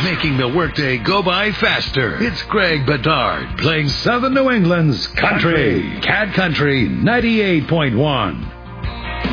making the workday go by faster. It's Greg Bedard playing Southern New England's Country. Cat Country 98.1.